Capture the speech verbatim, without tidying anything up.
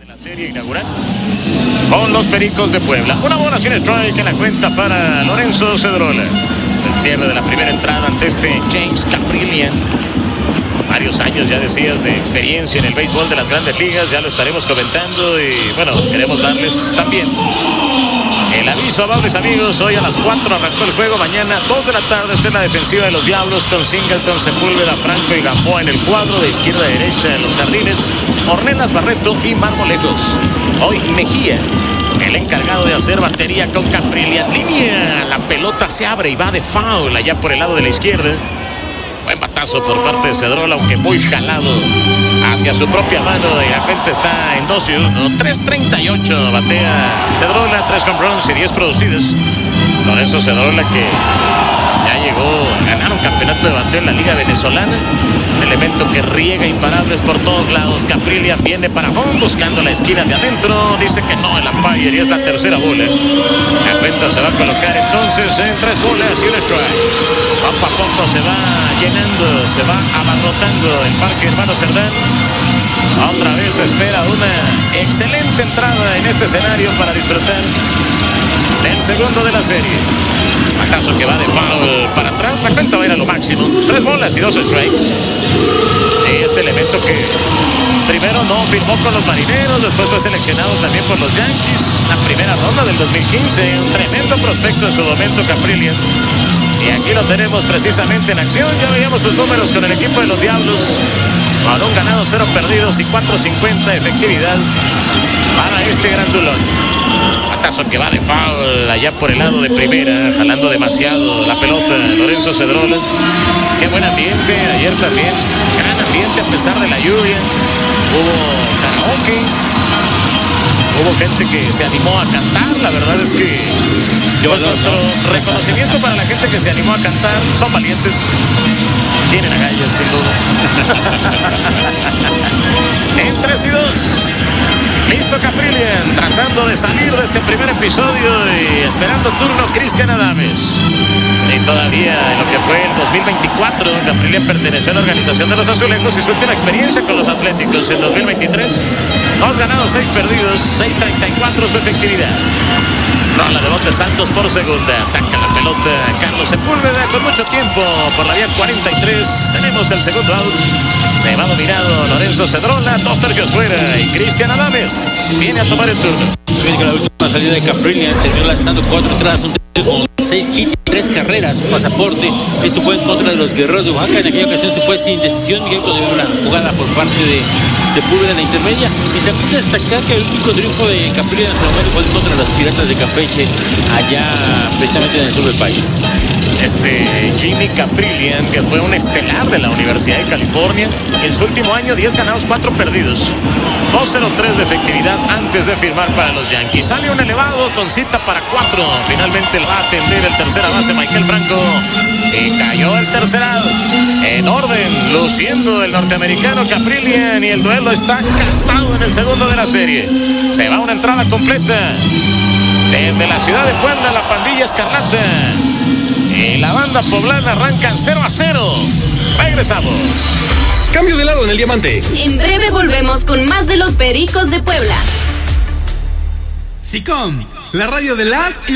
De la serie inaugural con los Pericos de Puebla. Una bola sin strike en la cuenta para Lorenzo Cedrola. El cierre de la primera entrada ante este James Kaprielian. Varios años, ya decías, de experiencia en el béisbol de las grandes ligas. Ya lo estaremos comentando y bueno, queremos darles también el aviso, amables amigos. Hoy a las cuatro arrancó el juego. Mañana dos de la tarde está en la defensiva de los Diablos con Singleton, Sepúlveda, Franco y Gamboa en el cuadro. De izquierda a derecha en los jardines Ornelas, Barreto y Marmolejos. Hoy Mejía, el encargado de hacer batería con Kaprielian. Línea, la pelota se abre y va de foul allá por el lado de la izquierda. Buen batazo por parte de Cedrola, aunque muy jalado hacia su propia mano, y la gente está en dos y uno. tres treinta y ocho batea Cedrola, tres home runs y diez producidas. Lorenzo Cedrola, que ya llegó a ganar un campeonato de bateo en la Liga Venezolana. Un elemento que riega imparables por todos lados. Kaprielian viene para home buscando la esquina de adentro. Dice que no, el umpire, y es la tercera bola. La cuenta se va a colocar entonces en tres bolas y un strike. Poco a poco se va llenando, se va abarrotando el Parque Hermano Cerdán. Otra vez se espera una excelente entrada en este escenario para disfrutar del segundo de la serie. Batazo que va de foul para atrás. La cuenta va a ir a lo máximo. Tres bolas y dos strikes. Este elemento que primero no firmó con los Marineros, después fue seleccionado también por los Yankees. La primera ronda del dos mil quince. Un tremendo prospecto en su momento, Kaprielian. Y aquí lo tenemos precisamente en acción. Ya veíamos sus números con el equipo de los Diablos. Con un ganado, cero perdidos y cuatro cincuenta efectividad para este grandulón. Batazo que va de foul allá por el lado de primera, jalando demasiado la pelota Lorenzo Cedrola. Qué buen ambiente ayer también, gran ambiente a pesar de la lluvia. Hubo karaoke, hubo gente que se animó a cantar. La verdad es que pues, nuestro reconocimiento para la gente que se animó a cantar. Son valientes, tienen agallas sin duda. En tres y dos. Listo Kaprielian, tratando de salir de este primer episodio y esperando turno Cristian Adames. Y todavía en lo que fue el dos mil veinticuatro, Kaprielian perteneció a la organización de los Azulejos y su última experiencia con los Atléticos en dos mil veintitrés. Dos ganados, seis perdidos, seis treinta y cuatro su efectividad. Rola de bote Santos por segunda. Ataca la pelota Carlos Sepúlveda con mucho tiempo por la vía cuarenta y tres. Tenemos el segundo out. Se va dominado Lorenzo Cedrola, dos tercios fuera, y Cristian Adames viene a tomar el turno. La última salida de Kaprielian terminó lanzando cuatro entradas, un tercio con seis hits y tres carreras, un pasaporte. Esto fue en contra de los Guerreros de Oaxaca. En aquella ocasión se fue sin decisión. Miguel cuando vio una jugada por parte de Sepúlveda en la intermedia. Y también destacar que el único triunfo de Kaprielian en ese momento fue contra los Piratas de Campeche, allá precisamente en el sur del país. Este Jimmy Kaprielian, que fue un estelar de la Universidad de California, en su último año diez ganados, cuatro perdidos, dos cero tres de efectividad antes de firmar para los Yankees. Sale un elevado con cita para cuatro. Finalmente va a atender el tercera base Michael Franco y cayó el tercer out. En orden, luciendo el norteamericano Kaprielian, y el duelo está cantado en el segundo de la serie. Se va una entrada completa desde la ciudad de Puebla, la pandilla escarlata y la banda poblana arrancan cero a cero. Regresamos. Cambio de lado en el diamante. En breve volvemos con más de los Pericos de Puebla. SICOM, la radio de las